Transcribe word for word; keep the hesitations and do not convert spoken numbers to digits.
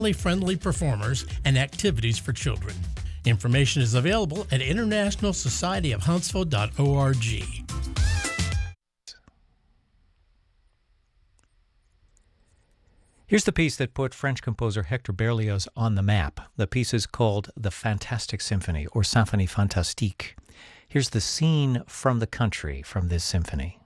friendly performers and activities for children. Information is available at international society of huntsville dot org. Here's the piece that put French composer Hector Berlioz on the map. The piece is called The Fantastic Symphony, or Symphonie Fantastique. Here's the scene from the country from this symphony.